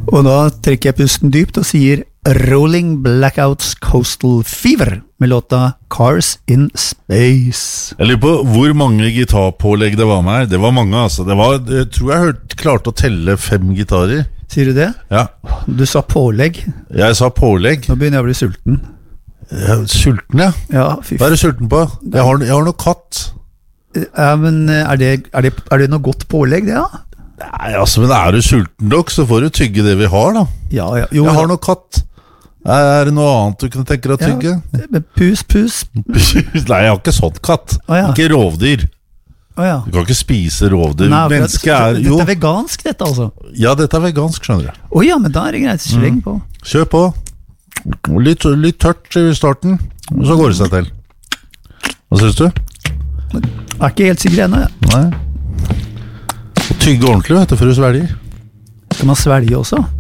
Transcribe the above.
Og da trekker jeg pusten dypt og sier Rolling Blackouts Coastal Fever med låta Cars in Space. Jeg lurer på hvor mange gitarpålegg det var med her. Det var mange, altså. Jeg tror jeg klarte å telle 5 gitarer. Sier du det? Ja. Du sa pålegg. Jeg sa pålegg. Nå begynner jeg å bli sulten. Sulten, ja. Ja, fy Hva er du sulten på? Jeg har noe katt. Ja, men er det noe godt pålegg, det da? Nei, altså, men er du sulten nok, så får du tygge det vi har, da. Ja, jo, jeg har noe katt. Er det noe annet du kunne tenke deg å tygge? Ja, pus. Nei, jeg har ikke sånn katt. Ikke rovdyr. Du kan ikke spise rovdyr. Nei, dette er vegansk, dette altså. Ja, dette er vegansk, skjønner du. Ja, men da er det greit, sleng på. Kjør på. Litt tørt i starten, og så går det seg til. Hva synes du? Jeg er ikke helt sikker ennå. Nei. Og tygge ordentlig, vet du, før du svelger. Skal man svelge også?